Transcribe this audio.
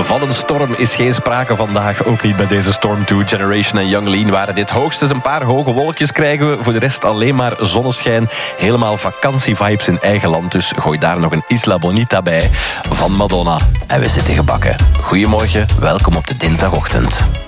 Van een storm is geen sprake vandaag, ook niet bij deze Storm 2. Generation en Young Lean waren dit. Hoogstens een paar hoge wolkjes krijgen we. Voor de rest alleen maar zonneschijn. Helemaal vakantievibes in eigen land. Dus gooi daar nog een Isla Bonita bij van Madonna. En we zitten gebakken. Goedemorgen, welkom op de dinsdagochtend.